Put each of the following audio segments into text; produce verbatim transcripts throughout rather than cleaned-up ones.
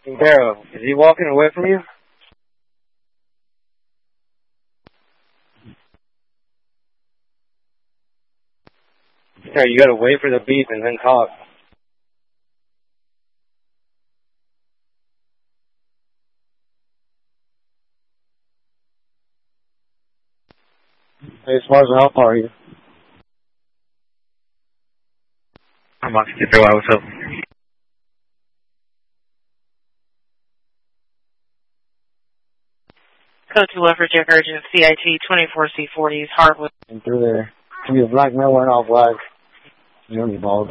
Quintero, is he walking away from you? Yeah, you gotta wait for the beep and then talk. Hey, Smarza, how far are you? I'm Max Quintero, what's up? Code two left for Jack Urgent, C I T twenty-four C forty, Hartwood. And through there. Can be a black male wearing all black. You don't be bald.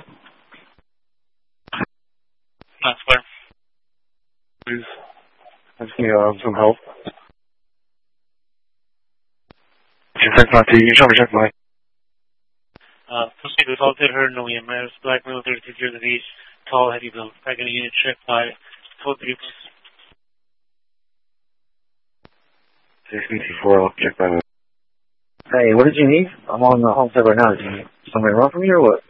Not square. Please. I just need uh, some help. Check my T. You show me check my. Uh, proceed with all her, no E M S, black male, thirty-two years of age, tall, heavy build. Packing a unit check by code three. six B T four, I'll check my. Hey, what did you need? I'm on the home side right now. Did you need somebody to run from you or what?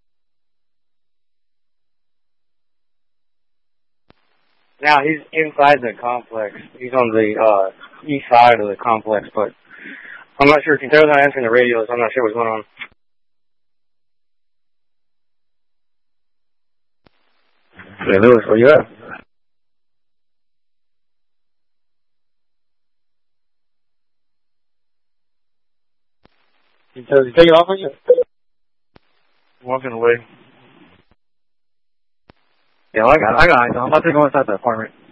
Now, he's inside the complex. He's on the uh, east side of the complex, but I'm not sure. Quintero's not answering the radio, so I'm not sure what's going on. Hey, Lewis, where you at? Does he take it off on you? Walking away. Yeah, I got it. I got it. I'm about to go inside the apartment.